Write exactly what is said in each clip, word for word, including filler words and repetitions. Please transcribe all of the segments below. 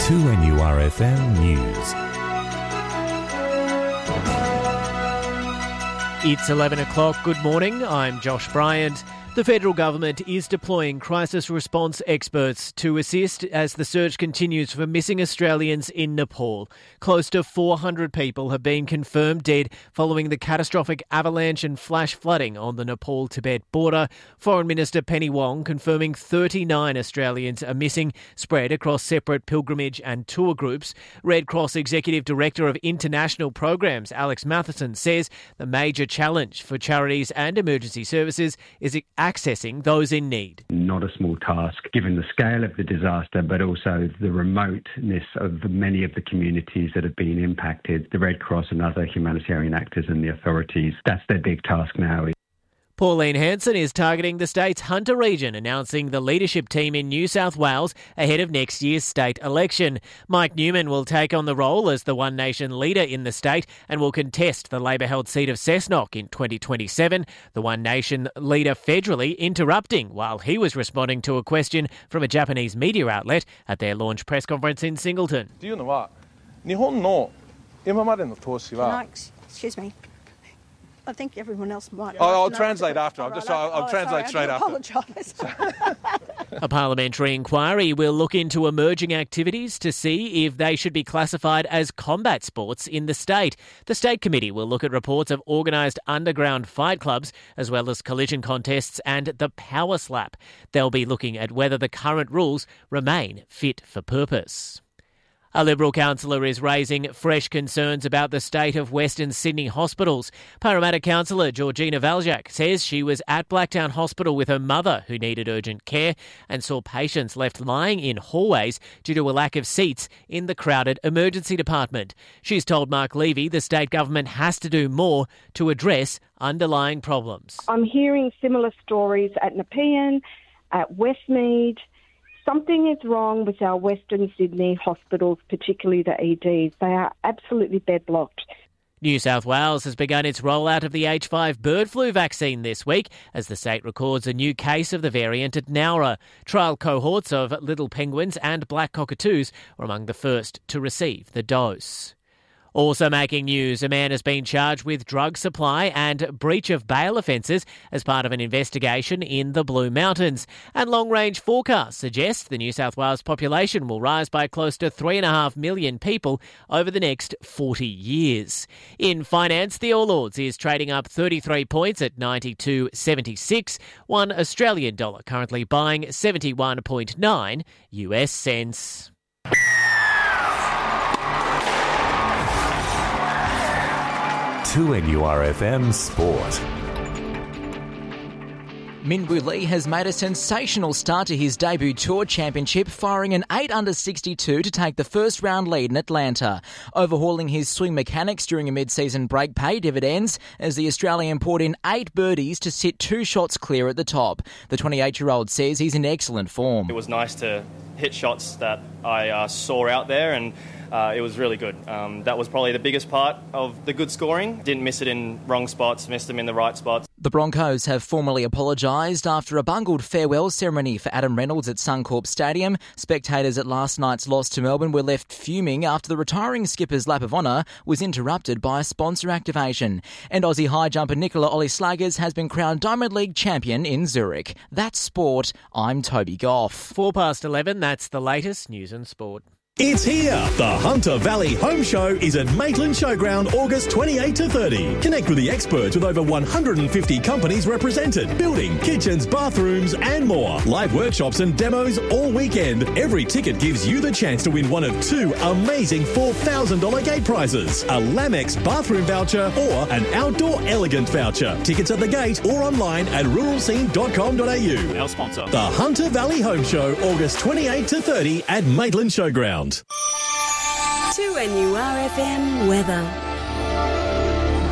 two N U R F M News. It's eleven o'clock. Good morning. I'm Josh Bryant. The federal government is deploying crisis response experts to assist as the search continues for missing Australians in Nepal. Close to four hundred people have been confirmed dead following the catastrophic avalanche and flash flooding on the Nepal-Tibet border. Foreign Minister Penny Wong confirming thirty-nine Australians are missing, spread across separate pilgrimage and tour groups. Red Cross Executive Director of International Programs Alex Matheson says the major challenge for charities and emergency services is accessing those in need. Not a small task, given the scale of the disaster, but also the remoteness of the many of the communities that have been impacted. The Red Cross and other humanitarian actors and the authorities, that's their big task now. Pauline Hanson is targeting the state's Hunter region, announcing the leadership team in New South Wales ahead of next year's state election. Mike Newman will take on the role as the One Nation leader in the state and will contest the Labor-held seat of Cessnock in twenty twenty-seven. The One Nation leader federally interrupting while he was responding to a question from a Japanese media outlet at their launch press conference in Singleton. Can I, excuse me. I think everyone else might. Oh, I'll know. translate after. I'll just. I'll, I'll oh, translate sorry, straight I after. apologise. A parliamentary inquiry will look into emerging activities to see if they should be classified as combat sports in the state. The State Committee will look at reports of organised underground fight clubs as well as collision contests and the power slap. They'll be looking at whether the current rules remain fit for purpose. A Liberal councillor is raising fresh concerns about the state of Western Sydney hospitals. Parramatta councillor Georgina Valjak says she was at Blacktown Hospital with her mother who needed urgent care and saw patients left lying in hallways due to a lack of seats in the crowded emergency department. She's told Mark Levy the state government has to do more to address underlying problems. I'm hearing similar stories at Nepean, at Westmead. Something is wrong with our Western Sydney hospitals, particularly the E Ds. They are absolutely bed-blocked. New South Wales has begun its rollout of the H five bird flu vaccine this week as the state records a new case of the variant at Nowra. Trial cohorts of little penguins and black cockatoos were among the first to receive the dose. Also making news, a man has been charged with drug supply and breach of bail offences as part of an investigation in the Blue Mountains. And long-range forecasts suggest the New South Wales population will rise by close to three point five million people over the next forty years. In finance, the All Ords is trading up thirty-three points at ninety-two seventy-six. One Australian dollar currently buying seventy-one point nine U S cents. two N U R F M Sport. Minwoo Lee has made a sensational start to his debut Tour Championship, firing an eight under sixty-two to take the first round lead in Atlanta. Overhauling his swing mechanics during a mid-season break paid dividends as the Australian poured in eight birdies to sit two shots clear at the top. The twenty-eight-year-old says he's in excellent form. It was nice to hit shots that I uh, saw out there and Uh, it was really good. Um, that was probably the biggest part of the good scoring. Didn't miss it in wrong spots, missed them in the right spots. The Broncos have formally apologised after a bungled farewell ceremony for Adam Reynolds at Suncorp Stadium. Spectators at last night's loss to Melbourne were left fuming after the retiring skipper's lap of honour was interrupted by sponsor activation. And Aussie high jumper Nicola Ollie-Slaggers has been crowned Diamond League champion in Zurich. That's sport. I'm Toby Goff. Four past eleven, that's the latest news and sport. It's here! The Hunter Valley Home Show is at Maitland Showground August twenty-eighth to thirtieth. Connect with the experts with over one hundred fifty companies represented. Building, kitchens, bathrooms and more. Live workshops and demos all weekend. Every ticket gives you the chance to win one of two amazing four thousand dollars gate prizes. A Lamex bathroom voucher or an Outdoor Elegant voucher. Tickets at the gate or online at rural scene dot com dot a u. Our sponsor. The Hunter Valley Home Show August twenty-eighth to thirtieth at Maitland Showground. two N U R F M weather.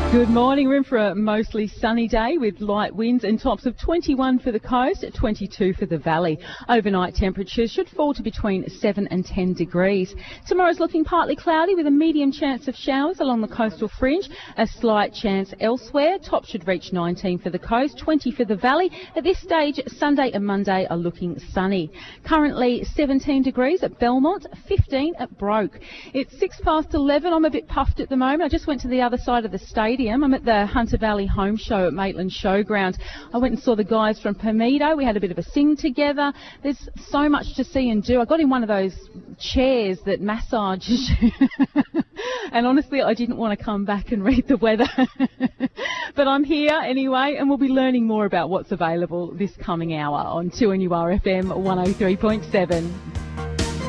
Good morning. We're in for a mostly sunny day with light winds and tops of twenty-one for the coast, twenty-two for the valley. Overnight temperatures should fall to between seven and ten degrees. Tomorrow's looking partly cloudy with a medium chance of showers along the coastal fringe, a slight chance elsewhere. Top should reach nineteen for the coast, twenty for the valley. At this stage, Sunday and Monday are looking sunny. Currently seventeen degrees at Belmont, fifteen at Broke. It's six past eleven. I'm a bit puffed at the moment. I just went to the other side of the stadium. I'm at the Hunter Valley Home Show at Maitland Showground. I went and saw the guys from Permido. We had a bit of a sing together. There's so much to see and do. I got in one of those chairs that massages you. And honestly, I didn't want to come back and read the weather. But I'm here anyway, and we'll be learning more about what's available this coming hour on two N U R F M one oh three point seven.